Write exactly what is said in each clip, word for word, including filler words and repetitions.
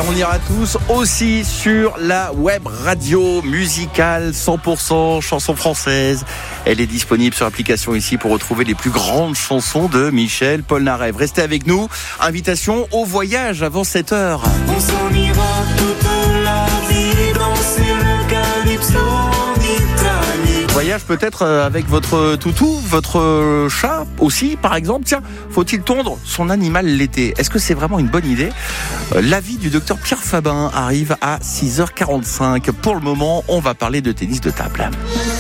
on ira tous aussi sur la web radio musicale cent pour cent chansons françaises. Elle est disponible sur l'application ici pour retrouver les plus grandes chansons de Michel Polnareff. Restez avec nous. Invitation au voyage avant sept heures. On s'en ira toute la vie danser le calypso en Italie. Voyage peut-être avec votre toutou, votre chat aussi par exemple. Tiens, faut-il tondre son animal l'été ? Est-ce que c'est vraiment une bonne idée ? L'avis du docteur Pierre Fabin arrive à six heures quarante-cinq. Pour le moment, on va parler de tennis de table.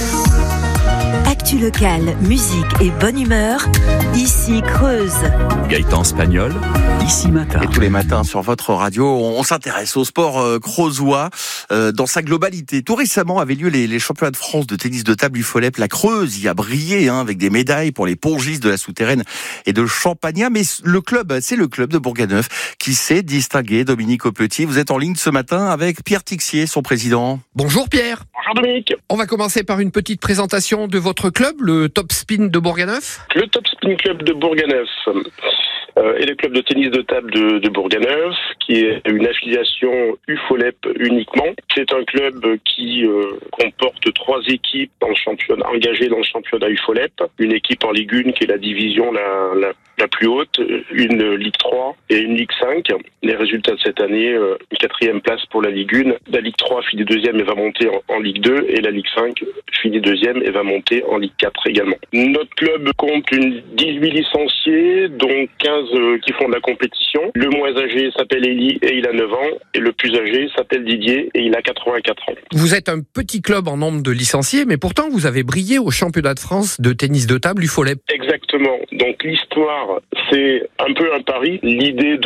Actu locale, musique et bonne humeur, ici Creuse. Gaëtan Spagnol, ici matin. Et tous les matins sur votre radio, on s'intéresse au sport euh, creusois euh, dans sa globalité. Tout récemment avaient lieu les, les championnats de France de tennis de table U F O L E P. La Creuse y a brillé hein, avec des médailles pour les pongistes de la Souterraine et de Champagnat. Mais le club, c'est le club de Bourganeuf qui s'est distingué. Dominique Aupetit, vous êtes en ligne ce matin avec Pierre Tixier, son président. Bonjour Pierre. Bonjour Dominique. On va commencer par une petite présentation de votre club, le Top Spin de Bourganeuf. Le Top Spin Club de Bourganeuf euh, est le club de tennis de table de, de Bourganeuf, qui est une affiliation U F O L E P uniquement. C'est un club qui euh, comporte trois équipes dans le championnat, engagées dans le championnat U F O L E P. Une équipe en Ligue un qui est la division la, la, la plus haute, une Ligue trois et une Ligue cinq. Les résultats de cette année, euh, une quatrième place pour la Ligue un. La Ligue trois finit deuxième et va monter en, en Ligue deux, et la Ligue cinq finit deuxième et va monter en Ligue quatre également. Notre club compte une dix-huit licenciés, dont quinze euh, qui font de la compétition. Le moins âgé s'appelle Élie et il a neuf ans, et le plus âgé s'appelle Didier et il a quatre-vingt-quatre ans. Vous êtes un petit club en nombre de licenciés, mais pourtant vous avez brillé au championnat de France de tennis de table U F O L E P. Exactement. Donc l'histoire, c'est un peu un pari. L'idée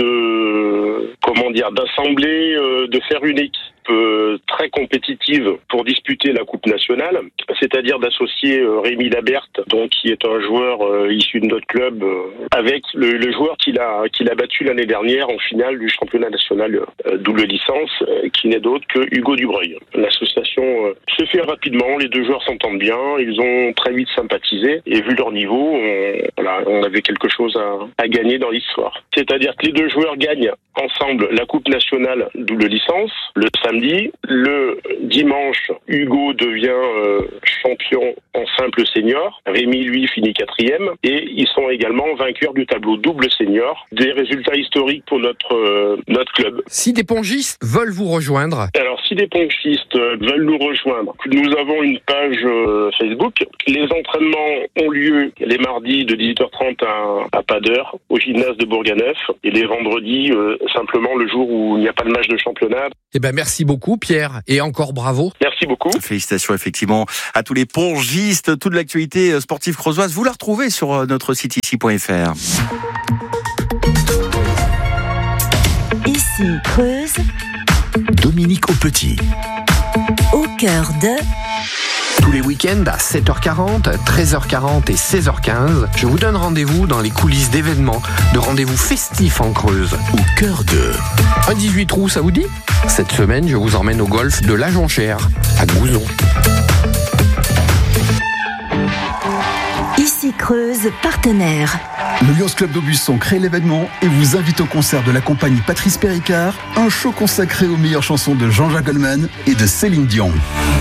de, comment dire, d'assembler, euh, de faire une équipe Euh, très compétitive pour disputer la Coupe nationale, c'est-à-dire d'associer euh, Rémi Laberte, donc qui est un joueur euh, issu de notre club, euh, avec le, le joueur qu'il a qu'il a battu l'année dernière en finale du championnat national euh, double licence, euh, qui n'est d'autre que Hugo Dubreuil. L'association euh, se fait rapidement, les deux joueurs s'entendent bien, ils ont très vite sympathisé, et vu leur niveau, on, voilà, on avait quelque chose à, à gagner dans l'histoire. C'est-à-dire que les deux joueurs gagnent ensemble la Coupe nationale double licence le samedi. Le dimanche, Hugo devient euh, champion en simple senior. Rémi, lui, finit quatrième. Et ils sont également vainqueurs du tableau double senior. Des résultats historiques pour notre, euh, notre club. Si des pongistes veulent vous rejoindre. Alors, si des pongistes veulent nous rejoindre, nous avons une page euh, Facebook. Les entraînements ont lieu les mardis de dix-huit heures trente à, à pas d'heure au gymnase de Bourganeuf. Et les vendredis, euh, simplement le jour où il n'y a pas de match de championnat. Eh ben, merci beaucoup Pierre, et encore bravo. Merci beaucoup. Félicitations effectivement à tous les pongistes. Toute l'actualité sportive creusoise, vous la retrouvez sur notre site ici point f r. Ici Creuse, Dominique Aupetit. au cœur de... Tous les week-ends à sept heures quarante, treize heures quarante et seize heures quinze, je vous donne rendez-vous dans les coulisses d'événements, de rendez-vous festifs en Creuse. Au cœur de... Un dix-huit trous, ça vous dit ? Cette semaine, je vous emmène au golf de la Jonchère, à Gouzon. Ici Creuse, partenaire. Le Lions Club d'Aubusson crée l'événement et vous invite au concert de la compagnie Patrice Péricard, un show consacré aux meilleures chansons de Jean-Jacques Goldman et de Céline Dion.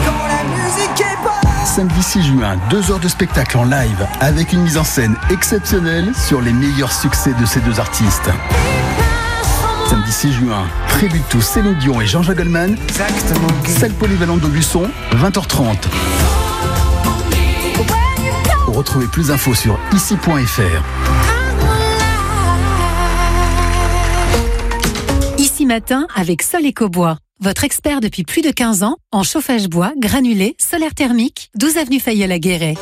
Samedi six juin, deux heures de spectacle en live avec une mise en scène exceptionnelle sur les meilleurs succès de ces deux artistes. Samedi six juin, Prélude to Céline Dion et Jean-Jacques Goldman, salle polyvalente d'Aubusson, vingt heures trente. Retrouvez plus d'infos sur ici point f r. Ici matin avec Sol Ecobois, votre expert depuis plus de quinze ans en chauffage bois, granulé, solaire thermique, douze avenue Fayolle à Guéret.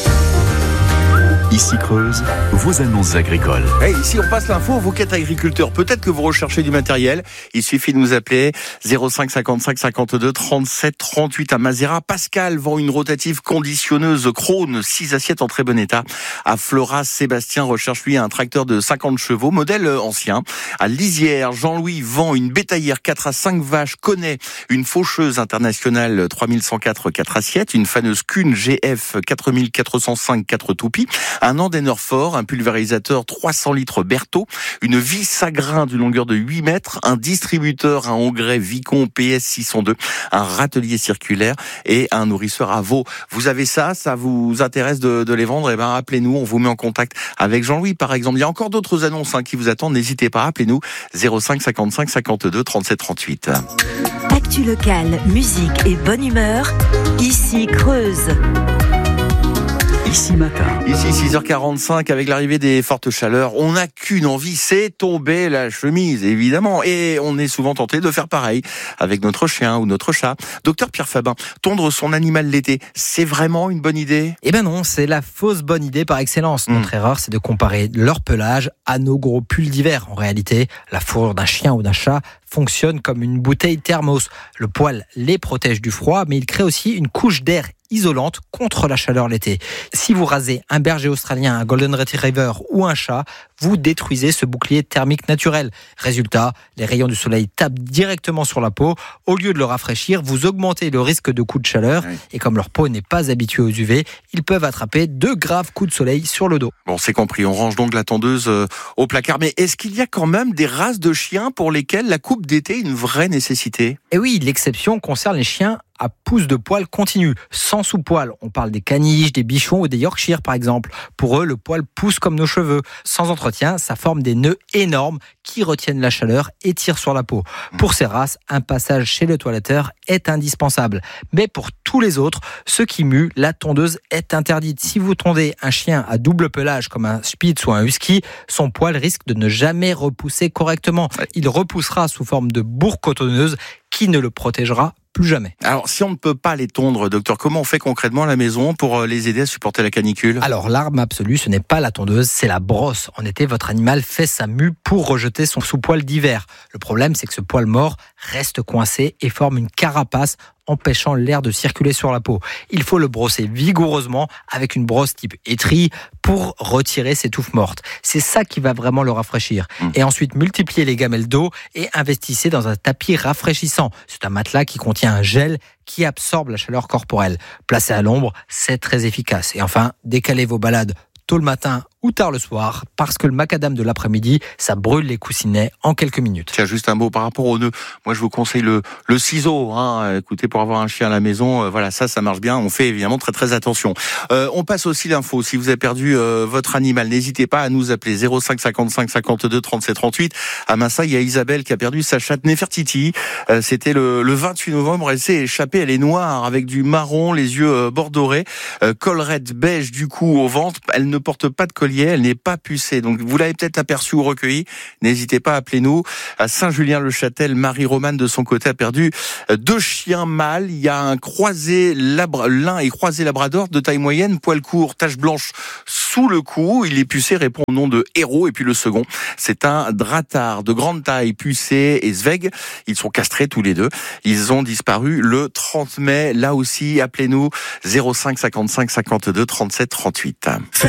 Ici Creuse, vos annonces agricoles. Hey, ici on passe l'info, vous qui êtes agriculteur, peut-être que vous recherchez du matériel, il suffit de nous appeler zéro cinq cinquante-cinq cinquante-deux trente-sept trente-huit à Mazera. Pascal vend une rotative conditionneuse Krone, six assiettes en très bon état. À Floras, Sébastien recherche lui un tracteur de cinquante chevaux, modèle ancien. À Lisières, Jean-Louis vend une bétaillère quatre à cinq vaches, connaît une faucheuse internationale trois mille cent quatre quatre assiettes, une faneuse Kuhn G F quatre mille quatre cent cinq quatre toupies. Un Andener Fort, un pulvérisateur trois cents litres Berthaud, une vis à grain d'une longueur de huit mètres, un distributeur, un engrais Vicon P S six cent deux, un râtelier circulaire et un nourrisseur à veau. Vous avez ça, ça vous intéresse de, de les vendre? Eh ben, appelez-nous, on vous met en contact avec Jean-Louis, par exemple. Il y a encore d'autres annonces hein, qui vous attendent. N'hésitez pas, appelez-nous zéro cinq cinquante-cinq cinquante-deux trente-sept trente-huit. Actu locale, musique et bonne humeur. Ici Creuse. Ici Matin. Ici six heures quarante-cinq avec l'arrivée des fortes chaleurs, on n'a qu'une envie, c'est tomber la chemise évidemment, et on est souvent tenté de faire pareil avec notre chien ou notre chat. Docteur Pierre Fabin, tondre son animal l'été, c'est vraiment une bonne idée? Eh ben non, c'est la fausse bonne idée par excellence. Notre mmh. erreur, c'est de comparer leur pelage à nos gros pulls d'hiver. En réalité, la fourrure d'un chien ou d'un chat fonctionne comme une bouteille thermos. Le poil les protège du froid, mais il crée aussi une couche d'air isolante contre la chaleur l'été. Si vous rasez un berger australien, un golden retriever ou un chat, vous détruisez ce bouclier thermique naturel. Résultat, les rayons du soleil tapent directement sur la peau. Au lieu de le rafraîchir, vous augmentez le risque de coups de chaleur. Oui. Et comme leur peau n'est pas habituée aux U V, ils peuvent attraper de graves coups de soleil sur le dos. Bon, c'est compris. On range donc la tondeuse euh, au placard. Mais est-ce qu'il y a quand même des races de chiens pour lesquelles la coupe d'été est une vraie nécessité? Eh oui, l'exception concerne les chiens à pouce de poil continu, sans sous-poil. On parle des caniches, des bichons ou des Yorkshire par exemple. Pour eux, le poil pousse comme nos cheveux. Sans entretien, ça forme des nœuds énormes qui retiennent la chaleur et tirent sur la peau. Pour ces races, un passage chez le toiletteur est indispensable. Mais pour tous les autres, ceux qui muent, la tondeuse est interdite. Si vous tondez un chien à double pelage comme un Spitz ou un Husky, son poil risque de ne jamais repousser correctement. Il repoussera sous forme de bourre cotonneuse qui ne le protégera plus jamais. Alors, si on ne peut pas les tondre, docteur, comment on fait concrètement à la maison pour les aider à supporter la canicule? Alors, l'arme absolue, ce n'est pas la tondeuse, c'est la brosse. En été, votre animal fait sa mue pour rejeter son sous-poil d'hiver. Le problème, c'est que ce poil mort reste coincé et forme une carapace empêchant l'air de circuler sur la peau. Il faut le brosser vigoureusement avec une brosse type étrie pour retirer ces touffes mortes. C'est ça qui va vraiment le rafraîchir. Mmh. Et ensuite, multipliez les gamelles d'eau et investissez dans un tapis rafraîchissant. C'est un matelas qui contient un gel qui absorbe la chaleur corporelle. Placé à l'ombre, c'est très efficace. Et enfin, décalez vos balades tôt le matin ou tard le soir, parce que le macadam de l'après-midi, ça brûle les coussinets en quelques minutes. Tiens, juste un mot par rapport au nœud. Moi, je vous conseille le, le ciseau. Hein. Écoutez, pour avoir un chien à la maison, euh, voilà, ça, ça marche bien. On fait évidemment très, très attention. Euh, on passe aussi l'info. Si vous avez perdu euh, votre animal, n'hésitez pas à nous appeler zéro cinq cinquante-cinq cinquante-deux trente-sept trente-huit. À Massa, il y a Isabelle qui a perdu sa chatte Nefertiti. Euh, c'était le, le vingt-huit novembre. Elle s'est échappée. Elle est noire avec du marron, les yeux euh, bordorés, euh, collerette beige du cou au ventre. Elle ne porte pas de collier. Elle n'est pas pucée. Donc, vous l'avez peut-être aperçue ou recueillie. N'hésitez pas à appeler nous. À Saint-Julien-le-Châtel, Marie-Romane de son côté a perdu deux chiens mâles. Il y a un croisé labra... l'un est croisé labrador de taille moyenne, poil court, tache blanche sous le cou. Il est pucé, répond au nom de Héros. Et puis le second, c'est un Drattard de grande taille, pucé et Zweig. Ils sont castrés tous les deux. Ils ont disparu le trente mai. Là aussi, appelez-nous zéro cinq cinquante-cinq cinquante-deux trente-sept trente-huit.